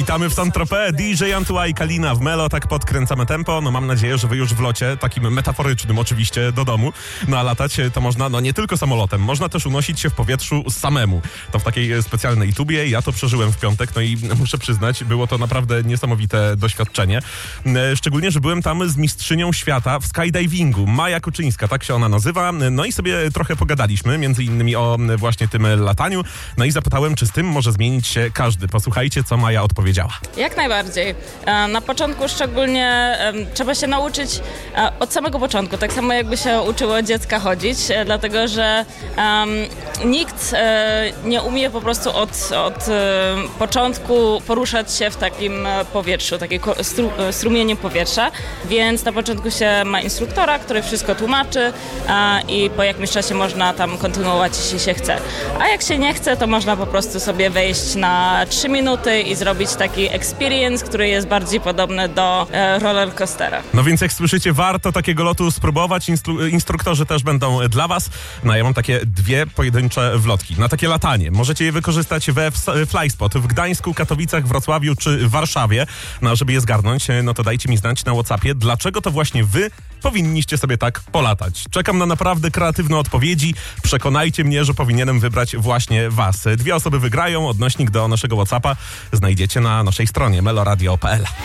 Witamy w Saint-Tropez, DJ Antoine i Kalina w Melo, tak podkręcamy tempo. No mam nadzieję, że wy już w locie, takim metaforycznym oczywiście, do domu. No a latać to można, no nie tylko samolotem, można też unosić się w powietrzu samemu. To w takiej specjalnej tubie, ja to przeżyłem w piątek, no i muszę przyznać, było to naprawdę niesamowite doświadczenie. Szczególnie, że byłem tam z mistrzynią świata w skydivingu, Maja Kuczyńska, tak się ona nazywa. No i sobie trochę pogadaliśmy, między innymi o właśnie tym lataniu. No i zapytałem, czy z tym może zmienić się każdy. Posłuchajcie, co Maja odpowiedziała. Jak najbardziej. Na początku szczególnie trzeba się nauczyć od samego początku, tak samo jakby się uczyło dziecka chodzić, dlatego że nikt nie umie po prostu od początku poruszać się w takim powietrzu, takim strumieniu powietrza, więc na początku się ma instruktora, który wszystko tłumaczy i po jakimś czasie można tam kontynuować, jeśli się chce. A jak się nie chce, to można po prostu sobie wejść na 3 minuty i zrobić taki experience, który jest bardziej podobny do rollercoastera. No więc jak słyszycie, warto takiego lotu spróbować. Instruktorzy też będą dla was. No ja mam takie 2 pojedyncze wlotki na takie latanie. Możecie je wykorzystać we Flyspot w Gdańsku, Katowicach, Wrocławiu czy Warszawie. No a żeby je zgarnąć, no to dajcie mi znać na WhatsAppie, dlaczego to właśnie wy powinniście sobie tak polatać. Czekam na naprawdę kreatywne odpowiedzi. Przekonajcie mnie, że powinienem wybrać właśnie was. 2 osoby wygrają. Odnośnik do naszego WhatsAppa znajdziecie na naszej stronie meloradio.pl.